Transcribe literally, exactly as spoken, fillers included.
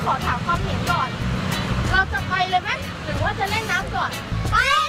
ขอถามความเห็นก่อนเราจะไปเลยไหมหรือว่าจะเล่นน้ำก่อนไป